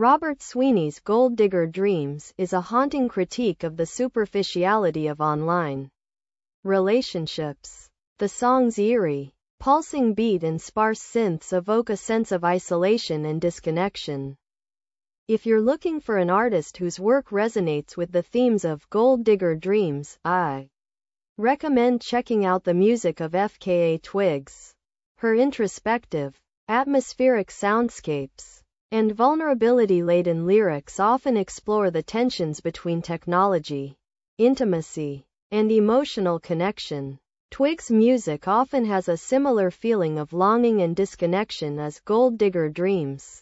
Robert Sweeney's Gold Digger Dreams is a haunting critique of the superficiality of online relationships. The song's eerie, pulsing beat and sparse synths evoke a sense of isolation and disconnection. If you're looking for an artist whose work resonates with the themes of Gold Digger Dreams, I recommend checking out the music of FKA Twigs. Her introspective, atmospheric soundscapes and vulnerability-laden lyrics often explore the tensions between technology, intimacy, and emotional connection. Twigs' music often has a similar feeling of longing and disconnection as Gold Digger Dreams,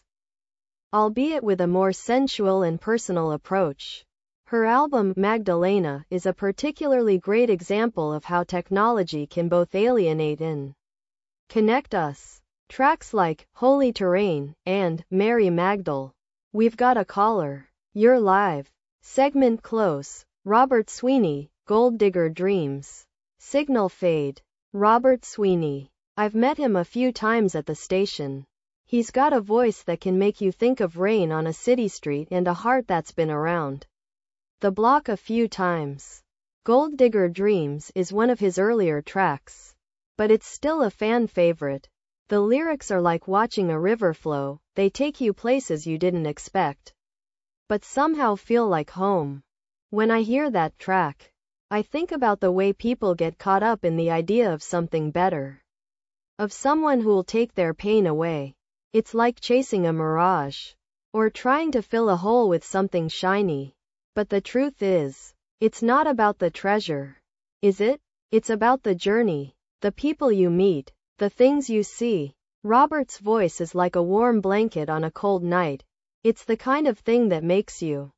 albeit with a more sensual and personal approach. Her album, Magdalena, is a particularly great example of how technology can both alienate and connect us. Tracks like Holy Terrain and Mary Magdal. We've got a caller. You're live. Segment close. Robert Sweeney, Gold Digger Dreams. Signal fade. Robert Sweeney. I've met him a few times at the station. He's got a voice that can make you think of rain on a city street and a heart that's been around the block a few times. Gold Digger Dreams is one of his earlier tracks, but it's still a fan favorite. The lyrics are like watching a river flow, they take you places you didn't expect, but somehow feel like home. When I hear that track, I think about the way people get caught up in the idea of something better, of someone who'll take their pain away. It's like chasing a mirage, or trying to fill a hole with something shiny. But the truth is, it's not about the treasure, is it? It's about the journey, the people you meet, the things you see. Robert's voice is like a warm blanket on a cold night. It's the kind of thing that makes you